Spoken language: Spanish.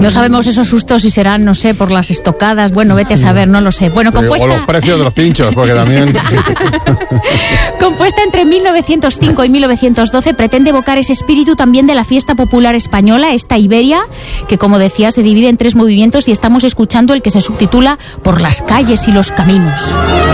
No sabemos esos sustos si serán, no sé, por las estocadas. Bueno, vete a saber, no lo sé. Bueno, compuesta... O los precios de los pinchos, porque también... Compuesta entre 1905 y 1912, pretende evocar ese espíritu también de la fiesta popular española, esta Iberia, que como decía se divide en 3 movimientos y estamos escuchando el que se subtitula Por las calles y los caminos.